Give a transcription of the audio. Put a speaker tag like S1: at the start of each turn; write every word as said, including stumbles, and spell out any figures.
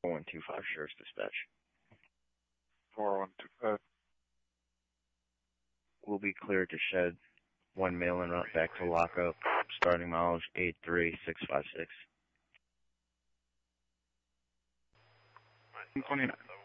S1: one two five Sheriff's Dispatch.
S2: four one two five.
S1: We'll be cleared to shed one male en route back to lockup, starting mileage eight three six five six.
S2: twenty-nine.